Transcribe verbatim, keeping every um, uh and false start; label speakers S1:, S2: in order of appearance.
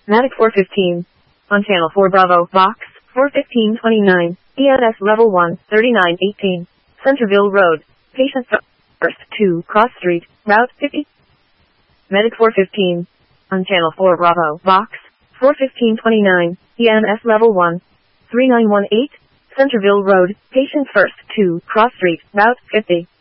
S1: Matic four fifteen. On channel four Bravo, Box, four fifteen twenty-nine, E N S level one, thirty-nine eighteen, Centerville Road, patient first, two, Cross Street, Route fifty. Medic four fifteen. On channel four Bravo, Box, four fifteen twenty-nine, E N S level one, three nine one eight, Centerville Road, patient first, two, Cross Street, Route fifty.